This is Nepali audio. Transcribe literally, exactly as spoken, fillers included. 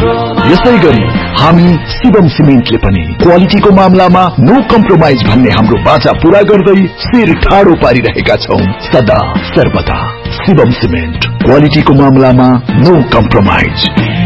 यसै गरी हामी शिवम सिमेन्टले पनि क्वालिटीको मामलामा नो कम्प्रोमाइज भन्ने हाम्रो बाचा पूरा गर्दै शिर ठाडो पारिरहेका छौं सदा सर्वदा। शिवम सिमेन्ट क्वालिटीको मामलामा नो कम्प्रोमाइज।